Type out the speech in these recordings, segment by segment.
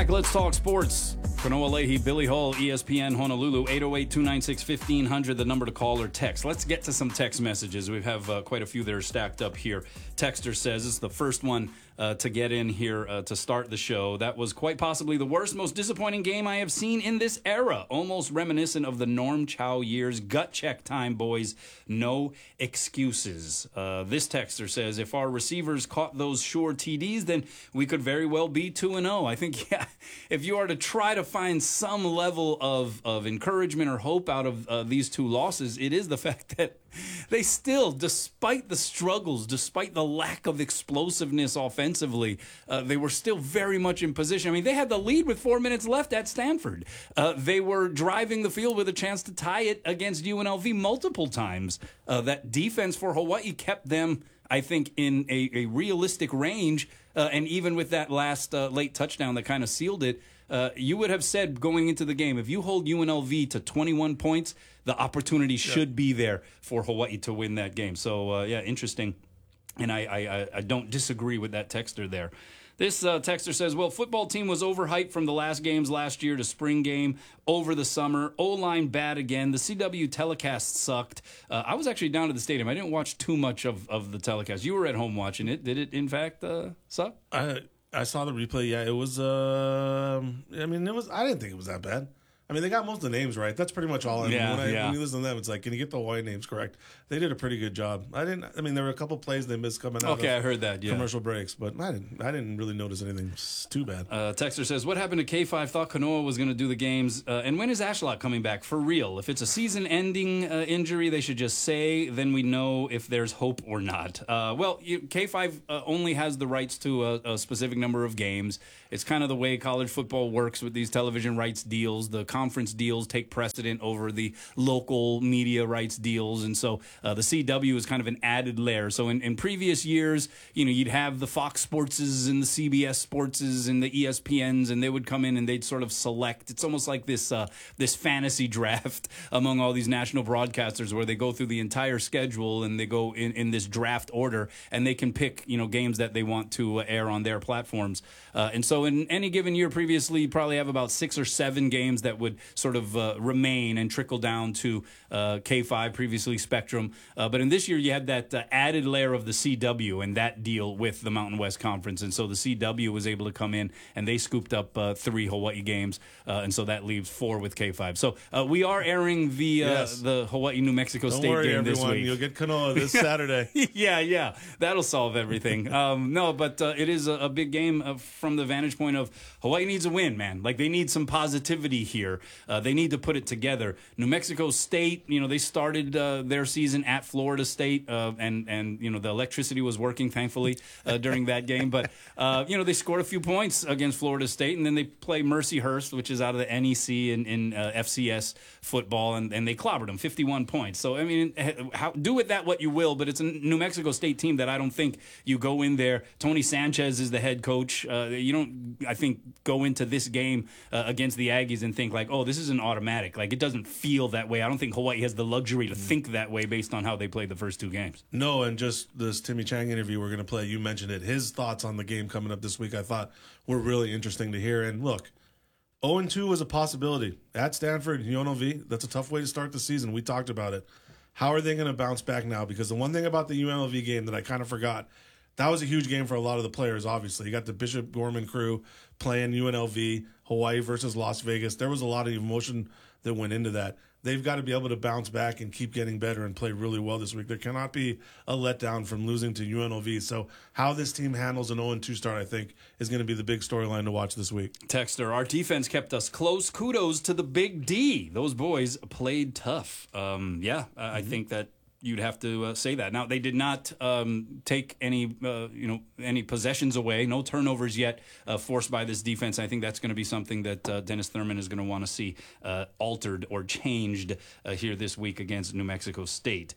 Let's talk sports. Kanoa Leahy, Billy Hull, ESPN Honolulu, 808-296-1500, the number to call or text. Let's get to some text messages. We have quite a few that are stacked up here. Texter says, it's the first one to get in here to start the show. That was quite possibly the worst, most disappointing game I have seen in this era. Almost reminiscent of the Norm Chow years. Gut check time, boys. No excuses. This texter says, if our receivers caught those sure TDs, then we could very well be 2-0. I think, yeah, if you are to try to find some level of encouragement or hope out of these two losses, it is the fact that they still, despite the struggles, despite the lack of explosiveness offensively, they were still very much in position. I mean, they had the lead with 4 minutes left at Stanford. They were driving the field with a chance to tie it against UNLV multiple times. That defense for Hawaii kept them, I think, in a realistic range. And even with that last late touchdown that kind of sealed it, you would have said going into the game, if you hold UNLV to 21 points, the opportunity should be there for Hawaii to win that game. So, yeah, interesting. And I don't disagree with that texter there. This texter says, well, football team was overhyped from the last games last year to spring game over the summer. O-line bad again. The CW telecast sucked. I was actually down to the stadium. I didn't watch too much of the telecast. You were at home watching it. Did it, in fact, suck? I saw the replay. Yeah, it was. I didn't think it was that bad. I mean, they got most of the names right. That's pretty much all. When you listen to them, it's like, can you get the Hawaii names correct? They did a pretty good job. There were a couple plays they missed coming out. Okay, I heard that. Yeah, commercial breaks, but I didn't really notice anything too bad. Texter says, what happened to K5? Thought Kanoa was going to do the games. And when is Ashlock coming back for real? If it's a season-ending injury, they should just say. Then we know if there's hope or not. K5 only has the rights to a specific number of games. It's kind of the way college football works with these television rights deals. The conference deals take precedent over the local media rights deals, and so the CW is kind of an added layer. So in previous years, you'd have the Fox Sportses and the CBS Sportses and the ESPNs, and they would come in and they'd sort of select. It's almost like this fantasy draft among all these national broadcasters, where they go through the entire schedule and they go in this draft order, and they can pick game that they want to air on their platforms. And so in any given year previously, you probably have about 6 or 7 games that would sort of remain and trickle down to K5, previously Spectrum. But in this year, you had that added layer of the CW and that deal with the Mountain West Conference. And so the CW was able to come in, and they scooped up 3 Hawaii games. And so that leaves 4 with K5. So we are airing the Hawaii-New Mexico State game everyone. this week. You'll get Kanoa this Saturday. Yeah. That'll solve everything. But it is a big game from the vantage point of Hawaii needs a win, man. Like, they need some positivity here. They need to put it together. New Mexico State, they started their season at Florida State, and the electricity was working, thankfully, during that game. But, they scored a few points against Florida State, and then they play Mercyhurst, which is out of the NEC in FCS football, and they clobbered them, 51 points. So, I mean, do with that what you will, but it's a New Mexico State team that I don't think you go in there. Tony Sanchez is the head coach. You don't, I think, go into this game against the Aggies and think like, oh, this is an automatic. Like, it doesn't feel that way. I don't think Hawaii has the luxury to think that way based on how they played the first 2 games. No, and just this Timmy Chang interview we're going to play, you mentioned it. His thoughts on the game coming up this week, I thought were really interesting to hear. And look, 0-2 was a possibility. At Stanford, UNLV, that's a tough way to start the season. We talked about it. How are they going to bounce back now? Because the one thing about the UNLV game that I kind of forgot, that was a huge game for a lot of the players, obviously. You got the Bishop Gorman crew playing UNLV, Hawaii versus Las Vegas. There was a lot of emotion that went into that. They've got to be able to bounce back and keep getting better and play really well this week. There cannot be a letdown from losing to UNLV. So how this team handles an 0-2 start, I think, is going to be the big storyline to watch this week. Texter, our defense kept us close. Kudos to the Big D. Those boys played tough. I think that you'd have to say that. Now, they did not take any possessions away. No turnovers yet forced by this defense. I think that's going to be something that Dennis Thurman is going to want to see altered or changed here this week against New Mexico State.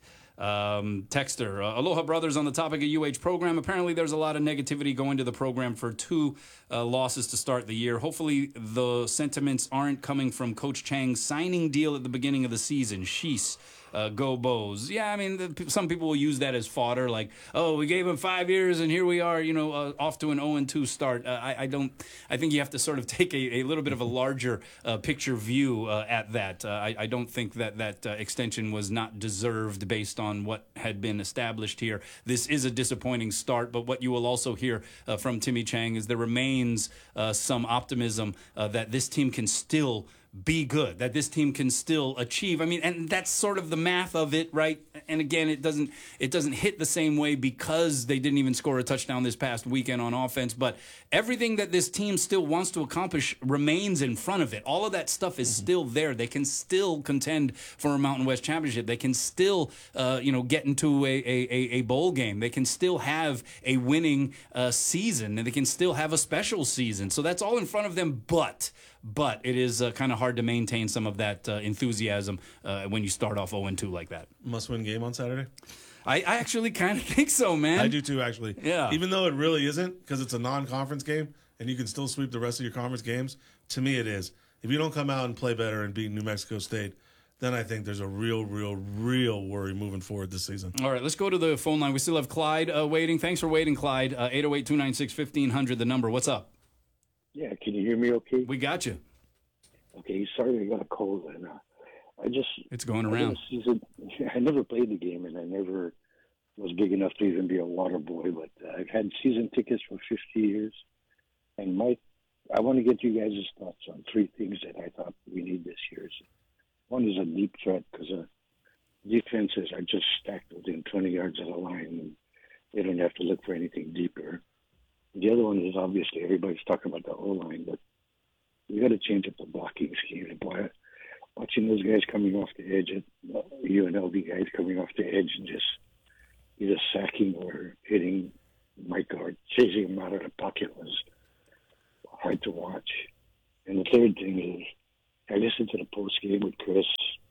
Texter, Aloha Brothers, on the topic of UH program. Apparently there's a lot of negativity going to the program for 2 losses to start the year. Hopefully the sentiments aren't coming from Coach Chang's signing deal at the beginning of the season. Sheesh. Go Bows. Yeah, I mean, some people will use that as fodder, like, oh, we gave him 5 years and here we are, off to an 0-2 start. I think you have to sort of take a little bit of a larger picture view at that. I don't think that extension was not deserved based on what had been established here. This is a disappointing start, but what you will also hear from Timmy Chang is there remains some optimism that this team can still be good, that this team can still achieve. I mean, and that's sort of the math of it, right? And again, it doesn't hit the same way because they didn't even score a touchdown this past weekend on offense, but everything that this team still wants to accomplish remains in front of it. All of that stuff is still there. They can still contend for a Mountain West championship. They can still, get into a bowl game. They can still have a winning season, and they can still have a special season. So that's all in front of them, but it is kind of hard to maintain some of that enthusiasm when you start off 0-2 like that. Must-win game on Saturday? I actually kind of think so, man. I do too, actually. Yeah. Even though it really isn't, because it's a non-conference game, and you can still sweep the rest of your conference games, to me it is. If you don't come out and play better and beat New Mexico State, then I think there's a real worry moving forward this season. All right, let's go to the phone line. We still have Clyde waiting. Thanks for waiting, Clyde. 808-296-1500, the number. What's up? Yeah, can you hear me okay? We got you. Okay, sorry I got a cold, and It's going around. I never played the game, and I never was big enough to even be a water boy, but I've had season tickets for 50 years, and I want to get you guys' thoughts on 3 things that I thought we need this year. One is a deep threat, because defenses are just stacked within 20 yards of the line, and they don't have to look for anything deeper. The other one is obviously everybody's talking about the O-line, but we got to change up the blocking scheme. Boy, watching those guys coming off the edge, UNLV guys coming off the edge and just either sacking or hitting Micah or chasing him out of the pocket was hard to watch. And the third thing is I listened to the post game with Chris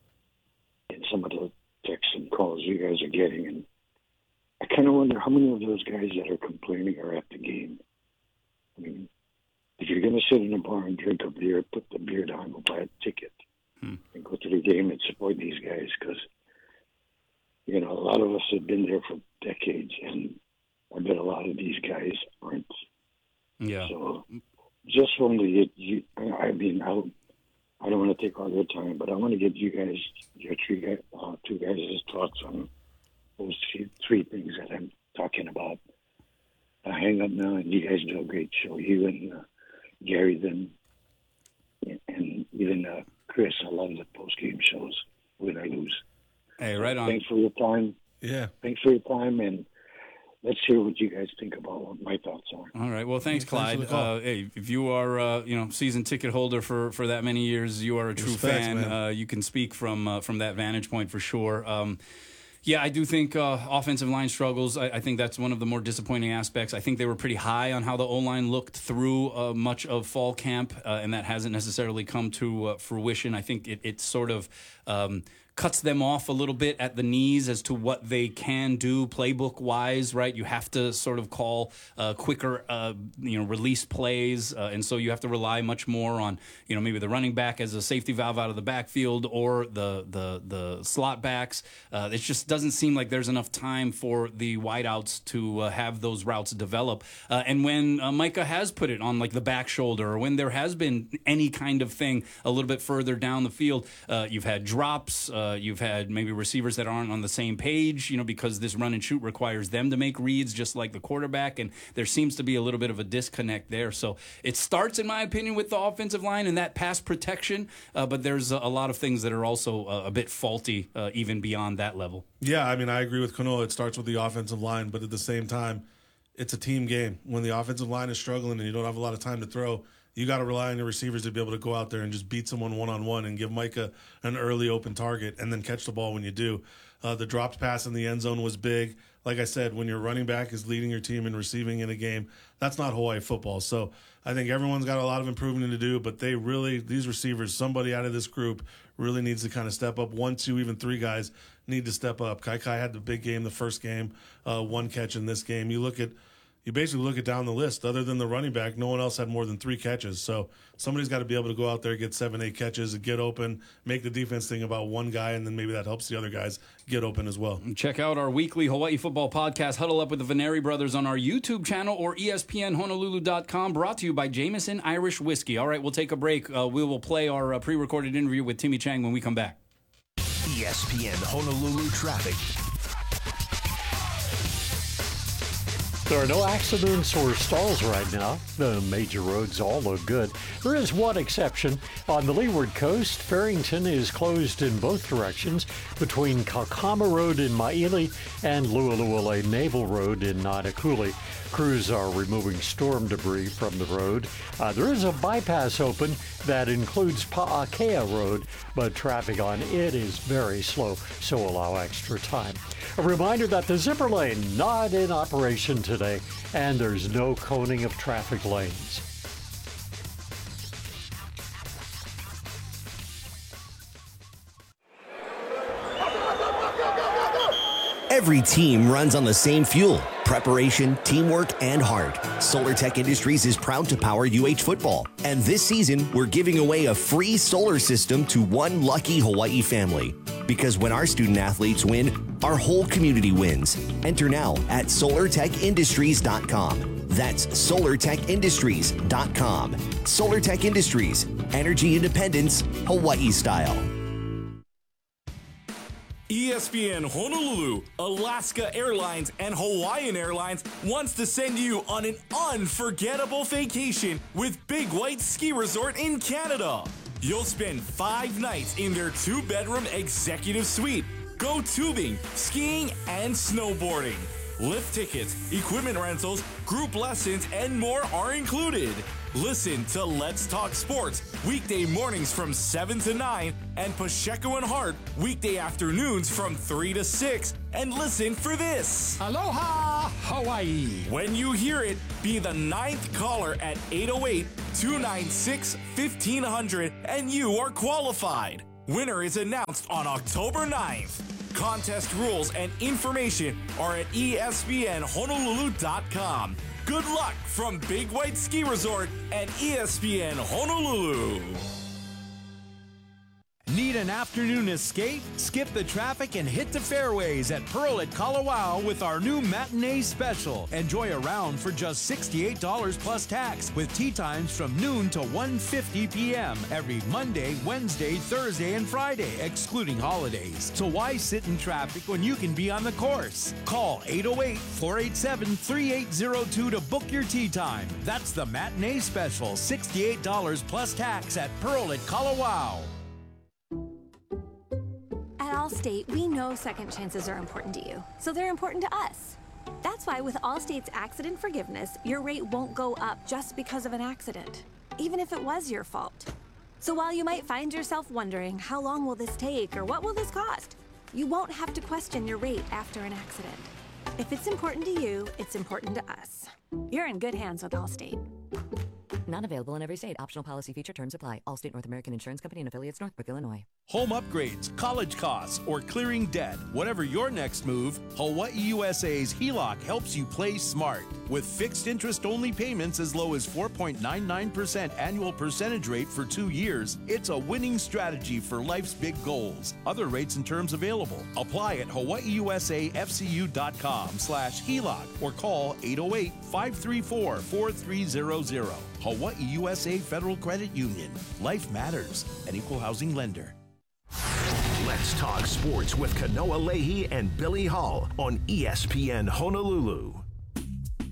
and some of the texts and calls you guys are getting, and I kind of wonder how many of those guys that are complaining are at the game. I mean, if you're going to sit in a bar and drink a beer, put the beer down, go buy a ticket, and go to the game and support these guys, because, a lot of us have been there for decades, and I bet a lot of these guys aren't. Yeah. So just want to get you, I don't want to take all your time, but I want to get you guys, your two guys' thoughts on those 3 things that I'm talking about. I hang up now, and you guys do a great show. You and Gary, then, and even Chris. I love the post-game shows, win or lose. Hey, right on. Thanks for your time. Yeah. Thanks for your time, and let's hear what you guys think about what my thoughts are. All right. Well, thanks, Clyde. Hey, if you are, season ticket holder for that many years, you are a true fan. You can speak from that vantage point for sure. Yeah, I do think offensive line struggles. I think that's one of the more disappointing aspects. I think they were pretty high on how the O-line looked through much of fall camp, and that hasn't necessarily come to fruition. I think it sort of cuts them off a little bit at the knees as to what they can do playbook-wise, right? You have to sort of call quicker, release plays, and so you have to rely much more on, maybe the running back as a safety valve out of the backfield or the slot backs. It just doesn't seem like there's enough time for the wideouts to have those routes develop. And when Micah has put it on like the back shoulder, or when there has been any kind of thing a little bit further down the field, you've had drops. You've had maybe receivers that aren't on the same page, because this run and shoot requires them to make reads just like the quarterback, and there seems to be a little bit of a disconnect there. So it starts, in my opinion, with the offensive line and that pass protection, but there's a lot of things that are also a bit faulty even beyond that level. Yeah, I mean, I agree with Kanoa. It starts with the offensive line, but at the same time, it's a team game. When the offensive line is struggling and you don't have a lot of time to throw, you got to rely on your receivers to be able to go out there and just beat someone one-on-one and give Micah an early open target and then catch the ball when you do. The dropped pass in the end zone was big. Like I said, when your running back is leading your team and receiving in a game, that's not Hawaii football. So I think everyone's got a lot of improvement to do, but these receivers, somebody out of this group really needs to kind of step up. 1, 2, even 3 guys need to step up. Kai had the big game the first game, 1 catch in this game. You look at you basically look it down the list. Other than the running back, no one else had more than 3 catches. So somebody's got to be able to go out there, get 7, 8 catches, and get open, make the defense think about one guy, and then maybe that helps the other guys get open as well. Check out our weekly Hawaii football podcast, Huddle Up with the Veneri Brothers, on our YouTube channel or ESPNHonolulu.com, brought to you by Jameson Irish Whiskey. All right, we'll take a break. We will play our pre-recorded interview with Timmy Chang when we come back. ESPN Honolulu traffic. There are no accidents or stalls right now. The major roads all look good. There is one exception. On the leeward coast, Farrington is closed in both directions between Kakama Road in Maili and Lualuale Naval Road in Nanakuli. Crews are removing storm debris from the road. There is a bypass open that includes Pa'akea Road, but traffic on it is very slow, so allow extra time. A reminder that the zipper lane not in operation today, and there's no coning of traffic lanes. Every team runs on the same fuel. Preparation, teamwork, and heart. SolarTech Industries is proud to power UH football. And this season, we're giving away a free solar system to one lucky Hawaii family. Because when our student athletes win, our whole community wins. Enter now at SolarTechIndustries.com. That's SolarTechIndustries.com. SolarTech Industries. Energy independence, Hawaii style. ESPN Honolulu, Alaska Airlines, and Hawaiian Airlines wants to send you on an unforgettable vacation with Big White Ski Resort in Canada. You'll spend 5 nights in their 2-bedroom executive suite. Go tubing, skiing, and snowboarding. Lift tickets, equipment rentals, group lessons, and more are included. Listen to Let's Talk Sports weekday mornings from 7 to 9 and Pacheco and Hart weekday afternoons from 3 to 6. And listen for this. Aloha, Hawaii. When you hear it, be the 9th caller at 808-296-1500 and you are qualified. Winner is announced on October 9th. Contest rules and information are at ESPNHonolulu.com. Good luck from Big White Ski Resort and ESPN Honolulu. Need an afternoon escape? Skip the traffic and hit the fairways at Pearl at Kalawao with our new matinee special. Enjoy a round for just $68 plus tax with tee times from noon to 1:50 p.m. every Monday, Wednesday, Thursday, and Friday, excluding holidays. So why sit in traffic when you can be on the course? Call 808-487-3802 to book your tee time. That's the matinee special, $68 plus tax at Pearl at Kalawao. At Allstate, we know second chances are important to you, so they're important to us. That's why with Allstate's accident forgiveness, your rate won't go up just because of an accident, even if it was your fault. So while you might find yourself wondering, how long will this take or what will this cost? You won't have to question your rate after an accident. If it's important to you, it's important to us. You're in good hands with Allstate. Not available in every state. Optional policy feature terms apply. Allstate North American Insurance Company and affiliates, Northbrook, Illinois. Home upgrades, college costs, or clearing debt. Whatever your next move, Hawaii USA's HELOC helps you play smart. With fixed interest-only payments as low as 4.99% annual percentage rate for 2 years, it's a winning strategy for life's big goals. Other rates and terms available. Apply at hawaiiusafcu.com/HELOC or call 808-534-4300. Hawaii USA Federal Credit Union. Life matters. An equal housing lender. Let's talk sports with Kanoa Leahy and Billy Hall on ESPN Honolulu.